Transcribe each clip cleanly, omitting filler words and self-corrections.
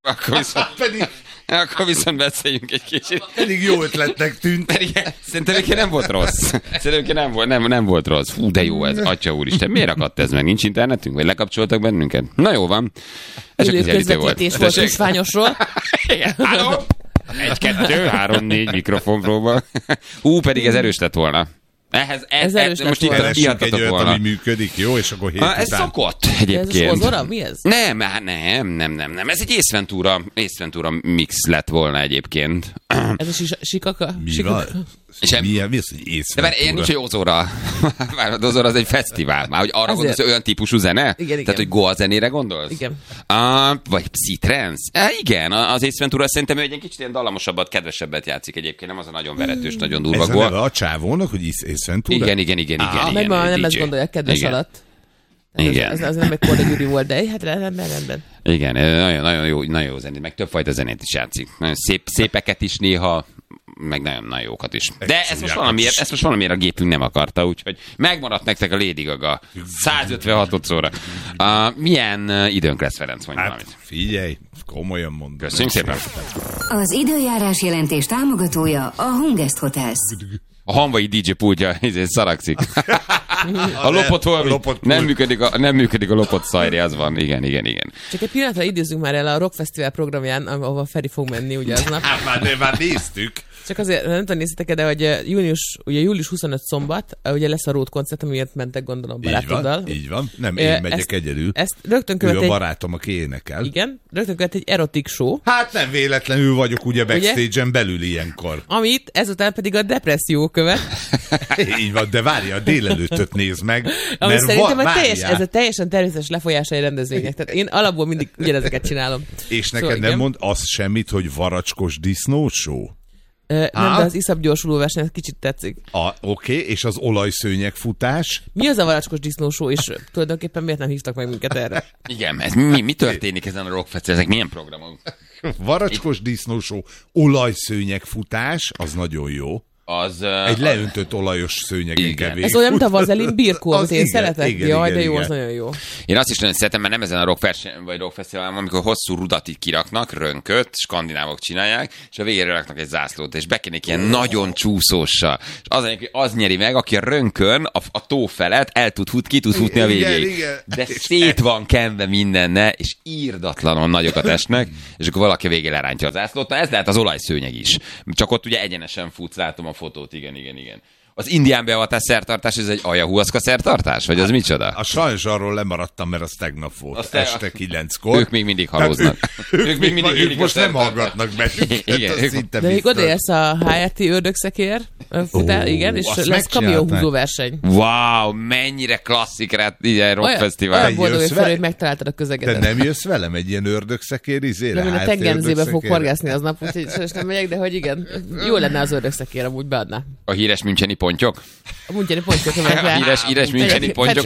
Akkor viszont beszéljünk egy kicsit. Pedig jó ötletnek tűnt. Szerintem nem volt rossz. Nem volt rossz. Fú, de jó ez, atya úristen. Miért akadt ez meg? Nincs internetünk? Vagy lekapcsoltak bennünket? Na jó van. Ez csak közvetítés volt Kisványosról. Igen. Halló? 1, 2, 3, 4 mikrofon próba. Pedig ez erős lett volna. Ez erős most itt egy olyat, ami működik, jó? És akkor ez szokott egyébként. Ez Ozora? Mi ez? Nem. Ez egy Ace Ventura mix lett volna egyébként. Ez a sikaka? Mi van? Mi az, hogy Ace Ventura? De nincs, hogy Ozora. Az Ozora az egy fesztivál. Már hogy arra gondolsz, olyan típusú zene? Igen. Tehát, hogy Goa zenére gondolsz? Igen. Vagy Psytrance? Igen, az Ace Ventura szerintem egy kicsit ilyen dallamosabbat, kedvesebbet játszik egyébként. Nem az a nagyon veretős, nagyon durva Goa. Ez a csávónak, hogy Ace Ventura? Igen. Meg ma nem ezt gondolják kedves alatt. Igen. Ez nem egy Korda Gyuri volt, de hát rendben. Igen, nagyon jó zenét, meg többfajta zenét is játszik. Nagyon szépeket is néha, meg nagyon jókat is. De ezt most valamiért a gépünk nem akarta, úgyhogy megmaradt nektek a Lady Gaga 156-szorra. Milyen időnk lesz, Ferenc, mondja valamit? Figyelj, komolyan mondom. Köszönjük szépen. Az időjárás jelentés támogatója a Hungest Hotels. A hanvai DJ pultja szaragszik. A lopott nem működik a lopott szajri, az van. Igen. Csak egy pillanatra idézzünk már el a Rock Festival programján, ahova Feri fog menni ugye aznap. Hát már néztük. Csak azért, nem tudom, néztétek, de hogy július 25 szombat, ugye lesz a Road koncert, amiért mentek, gondolom, barátoddal. Így van. Nem, én megyek egyedül. Ezt rögtön követ ő a barátom, aki énekel. Igen, rögtön követ egy erotik show. Hát nem véletlenül vagyok ugye backstage-en belül ilyenkor. Amit ezután pedig a depresszió követ. Így van, de várja, a délelőttöt nézd meg. Ami szerintem ez a teljesen természetes lefolyása egy rendezvénynek. Tehát én alapból mindig ugyanezeket csinálom. És neked nem mond azt semmit, hogy varacskos disznóshow? Nem, de az iszap gyorsuló verseny kicsit tetszik. Oké, és az olajszőnyeg futás? Mi az a varacskos disznóshow, és tulajdonképpen miért nem hívtak meg minket erre? Igen, ez mi történik ezen a Rock Festival? Ezek milyen programok? Varacskos disznóshow, olajszőnyeg futás, az nagyon jó. Egy leöntött olajos szőnyegen kevés. Ez olyan, mint a vazelin birkó, amit én szeretek. Jaj, de jó, az nagyon jó. Én azt is nagyon szeretem, mert nem ezen a Rock Festivalon, amikor hosszú rudat így kiraknak, rönköt, skandinávok csinálják, és a végére raknak egy zászlót, és bekenik ilyen nagyon csúszóssal. És az nyeri meg, aki a rönkön, a tó felett ki tud futni a végéig. Igen. De szét van kenve mindenne, és írdatlanon nagyokat esnek, és akkor valaki a végén lerántja a zászlót. Na ez lehet az olajszőnyeg is. Csak ott ugye egyenesen futsz, látom a fotót, igen. Az indián beavatás szertartás, ez egy ayahuaszka szertartás? Vagy az micsoda? A sajnos arról lemaradtam, mert az tegnap volt. Este 9-kor. Ők még mindig halóznak. Ők most nem hallgatnak be. De még odaérsz a HRT ördögszekér, igen, és lesz kamionhúzó verseny. Wow, mennyire klasszik ilyen rockfesztivál. Olyan boldog, hogy megtaláltad a közegedet. De nem jössz velem egy ilyen ördögszekér izére? Nem, én a tengerműzébe fog horgászni aznap, úgyhogy sajnos nem megyek, de hogy igen, jó lenne az ördögszekér, amúgy beadná. A híres müncheni pontyok? A müncheni pontyok. A híres müncheni pontyok.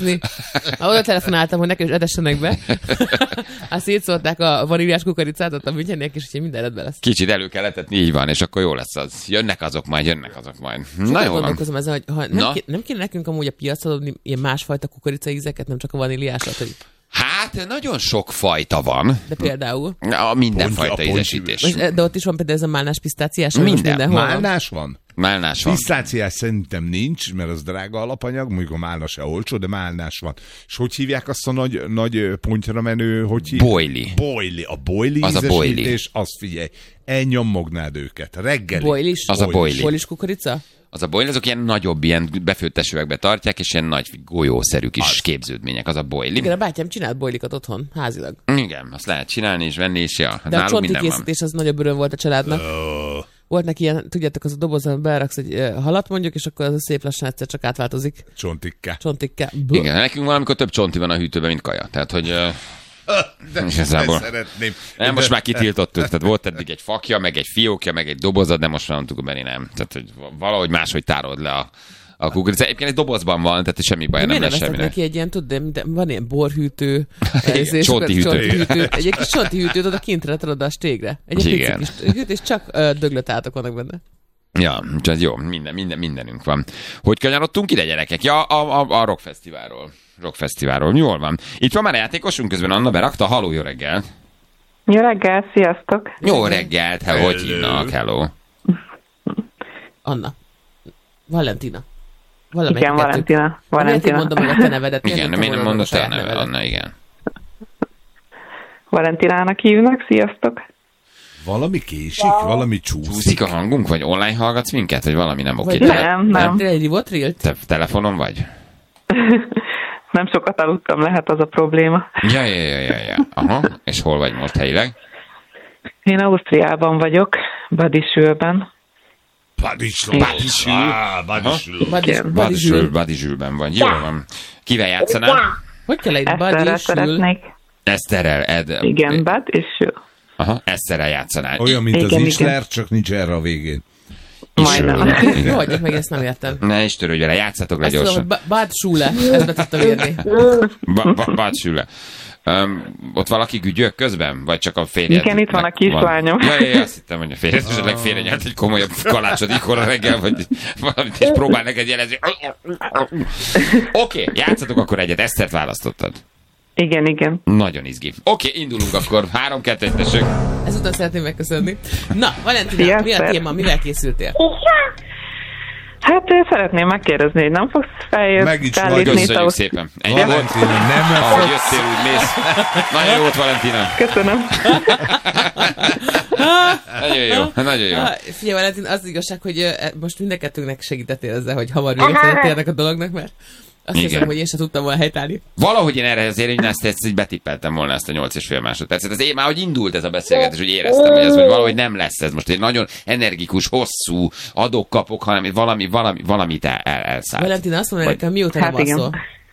Oda telefonáltam, hogy nekem is edessenek be. Hát szétszórták a vaníliás kukoricát, ott a müncheniek, és úgyhogy minden rendben lesz. Kicsit elő kell etetni, így van, és akkor jó lesz az. Jönnek azok majd. Na jó gondolkozom ezen, hogy nem kéne nekünk amúgy a piacra adni ilyen másfajta kukoricaízeket, nem csak a vaníliásat, hogy... Hát, nagyon sok fajta van. De például? Mindenfajta ízesítés. De ott is van például ez a málnás pisztáciás? Minden. Málnás van? Málnás van. Pisztáciás szerintem nincs, mert az drága alapanyag, mondjuk a málna se olcsó, de málnás van. És hogy hívják azt a nagy pontyra menő, hogy hívják? Boily. A boily az ízesítés, azt figyelj, elnyomognád őket. Reggeli. Boilis? Az a boily. Boilis kukorica? Az a boily, azok ilyen nagyobb, ilyen befőttes üvegbe tartják, és ilyen nagy golyószerű kis képződmények, az a boily. Igen, a bátyám csinált boilikat otthon, házilag. Igen, azt lehet csinálni és venni, és ja. De a csonti készítés az nagyobb öröm volt a családnak. Volt neki ilyen, tudjátok, az a dobozban beraksz egy halat mondjuk, és akkor az a szép lassan egyszer csak átváltozik. Csontikká. Igen, nekünk valamikor több csonti van a hűtőben, mint kaja. Tehát, hogy... De szeretném. Nem, most már kitiltottuk. Tehát volt eddig egy fakja, meg egy fiókja, meg egy dobozat, de most már mondtuk, hogy nem. Tehát, hogy valahogy máshogy tárod le a kukorica. Egyébként egy dobozban van, tehát semmi baj nem lesz semminek. Neki egy ilyen, tudod, van ilyen borhűtő, csonti hűtő. Egy kis csonti hűtőt oda kintre tudod a stégre. Egy kis hűtő, és csak döglött átok vannak benne. Ja, úgyhogy jó, mindenünk van. Hogy kanyarodtunk ide, gyerekek? Ja, a Rockfesztiválról. Jól van. Itt van már a játékosunk, közben Anna berakta. Halló, jó reggel. Jó reggel, sziasztok! Jó reggelt, hogy hívnak, hello. Anna. Valentina. Igen, Valentina. Valentina. Mondom meg a te nevedet. Igen, de miért nem mondod te a neved, Anna, igen. Valentinának hívnak, sziasztok! Valami késik, valami csúszik. Csúszik a hangunk, vagy online hallgatsz minket, vagy valami nem oké? Nem. Te egy rivotrilt? Te telefonon vagy? Nem sokat aludtam, lehet az a probléma. Ja. Aha, és hol vagy most helyileg? Én Ausztriában vagyok, Badisülben. Badisülben vagy. Jó van. Kivel játszanál? Hogy kell egy Eszterrel szeretnék. Eszterrel, Igen, Badisül. Aha, Eszterrel játszanál. Olyan, mint az Igen. Isler, csak nincs erre a végén. Majdnem. Jó, hagyjuk meg, ezt nem értem. Ne is törődj vele, játszatok le Azt tudom, gyorsan. hogy Bad Schule, ezt be tudtam írni. Bad Schule. Ott valaki gügyök közben? Vagy csak a férjed? Igen, itt van a kislányom. Ja, azt hittem, hogy a férjed esetleg félrenyelt egy komolyabb kalácsot ikora reggel, vagy valamit, és próbál neked jelezni. Oké, játszatok akkor egyet. Esztert választottad. Igen. Nagyon izgi. Oké, indulunk akkor. 3-2-1, tessék. Ezután szeretném megköszönni. Na, Valentina, mi a téma? Mivel készültél? Hát szeretném megkérdezni, hogy nem fogsz feljönni? Köszönjük szépen. Ennyi volt. Valentina, nem Ahogy jöttél, úgy mész. Nagyon jó volt, Valentina. Köszönöm. Nagyon jó. Figyelj, Valentina, az igazság, hogy most mindenkettőnknek segítettél ezzel, hogy hamar véget ennek a dolognak, mert azt hiszem, hogy én sem tudtam volna helytállni. Valahogy én erre azért én ezt így betippeltem volna ezt a 8,5 másodpercet. Ez én már, hogy indult ez a beszélgetés, hogy éreztem, hogy ez hogy valahogy nem lesz ez most egy nagyon energikus, hosszú adok-kapok, hanem valamit elszállt. Valentina, azt mondja nekem, mióta nem alszol?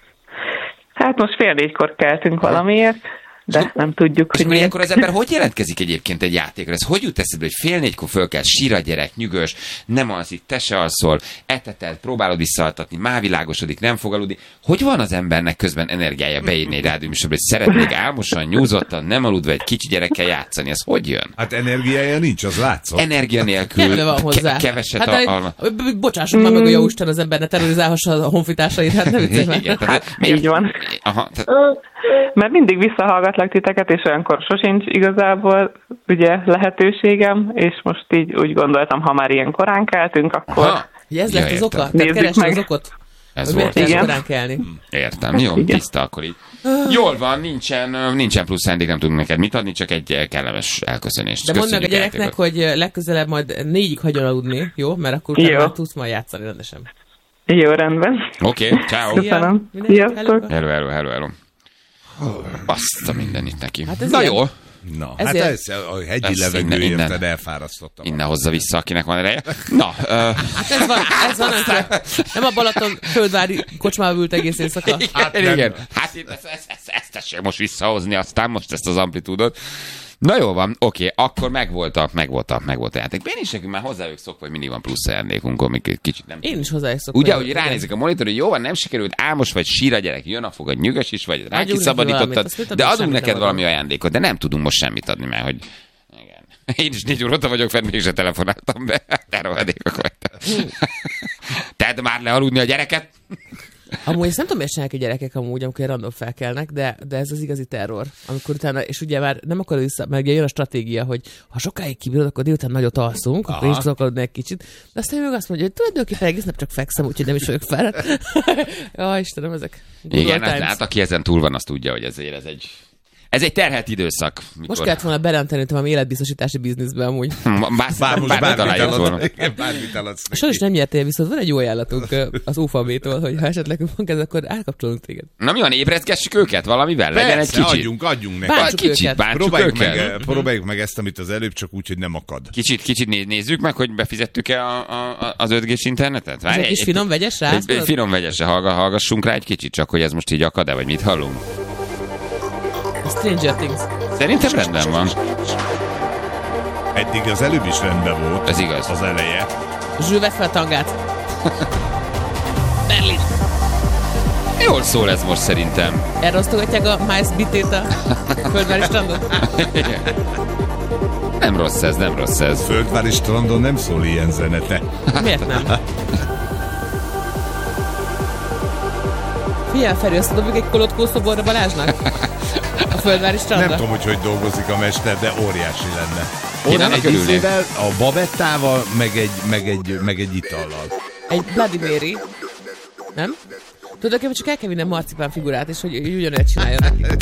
Hát most 3:30 keltünk valamiért, de nem tudjuk, és hogy akkor ilyenkor az ember hogy jelentkezik egyébként egy játékra? Ez hogy jut eszedbe, hogy 3:30 föl kell, sír a gyerek, nyugös, nem alszik, te se alszol, eteted, próbálod visszaaltatni, mávilágosodik, nem fog aludni. Hogy van az embernek közben energiája beírni egy rádióműsorba, hogy szeretnék álmosan, nyúzottan, nem aludva egy kicsi gyerekkel játszani? Ez hogy jön? Hát energiája nincs, az látszott. Energia nélkül, Nem van hozzá. keveset Bocsássuk már meg, hogy jó Isten az ember ne terrorizálhassa a honfitársait, hát nem viccelj már. így van. Aha, Mert mindig visszahallgatlak titeket, és olyankor sosincs igazából ugye lehetőségem, és most így úgy gondoltam, ha már ilyen korán keltünk, akkor... Hogy ez lett az oka? Tehát Nézzük keresd meg. az okot? ez Hogy volt. miért kell Igen. korán kelni? Értem, jó, tiszta akkor így. Jól van, nincsen plusz szándék, nem tudunk neked mit adni, csak egy kellemes elköszönést. De mondd meg a Köszönjük gyereknek, játékot. hogy legközelebb majd 4-ig hagyjon aludni, jó? Mert akkor Jó. utána tudsz majd játszani rendesen. Jó, rendben. Oké, ciao. Köszönöm. Mindenki, Sziasztok. Hello. Azt a mindenit neki. Hát ez na ilyen. jó, Na, hát Ezért- ez a hegyi Ez levegő innen- érted, elfárasztottam. innen hozza vissza, akinek van ereje. Na, Hát ez van, amikor nem a Balaton földvári kocsmába ült egész éjszaka. igen. Hát én ezt tessék most visszahozni, aztán most ezt az amplitúdot. Na jó van, oké, akkor megvolt a játék. Én is nekünk már hozzájuk szokva, hogy mindig van plusz ajándékunk, amik kicsit nem... Én is hozzájuk szoktam. Ugye, hogy ránézek a monitor, hogy jó van, nem sikerült, álmos vagy, sír a gyerek, jön a fogad, nyugas is vagy, rá Adjunk neki kiszabadítottad, valamit, azt mit de adunk, adunk semmit neked nem valami adunk. ajándékot, de nem tudunk most semmit adni, mert hogy... Igen. Én is 4 óta vagyok fenn, mégse telefonáltam be. Te rohadékok vagytok. Tedd már le aludni a gyereket. Amúgy ezt nem tudom, miért csinálják a gyerekek amúgy, amikor random felkelnek, de ez az igazi terror. Amikor utána, és ugye már nem akar vissza, mert ugye jön a stratégia, hogy ha sokáig kibírod, akkor délután nagyot alszunk, akkor is tudok aludni egy kicsit. De aztán meg azt mondja, hogy tulajdonképpen egész nap csak fekszem, úgyhogy nem is vagyok fáradt. Ja, Istenem, ezek. Igen, hát aki ezen túl van, azt tudja, hogy ez egy terhelt időszak. Mikor... Most kellett volna berenteni valami életbiztosítási bizniszbe amúgy. Bár most bármit eladsz. Sajnos nem nyertél, viszont van egy jó ajánlatunk az UFAB-tól, hogy ha esetleg van kezd, akkor elkapcsolunk téged. Na mi van, ébrezgessük őket valamivel? Legyen egy Persze, kicsit. adjunk neki. Bántsuk Kicsit őket. bántsuk őket. Próbáljuk meg ezt, amit az előbb, csak úgy, hogy nem akad. Kicsit nézzük meg, hogy befizettük-e az 5G-s internetet? Ez egy kis finom vegyes rá? Egy finom vegyesre hallgassunk rá egy kicsit, csak hogy ez most így akad-e, vagy mit hallunk? Stranger Things. Szerintem rendben van. Eddig az előbb is rendben volt. Ez igaz. Az eleje. Zsül, vedd fel a tangát. Berlin. Jól szól ez most szerintem. Elrosztogatják a Miles bitét a földvári strandon? Nem rossz ez. Földvári strandon nem szól ilyen zenete. Miért nem? Figyelj, Feri, azt dobjuk egy kolotkó szoborra Balázsnak? A Földvári strandra? Nem tudom, hogy dolgozik a mester, de óriási lenne. Én Oda annak egy örülnék. izével, a babettával, meg egy itallal. Egy Bloody Mary. Nem? Tudod, hogy csak el kell vinnem marcipán figurát, és hogy ugyanúgy csinálja neki.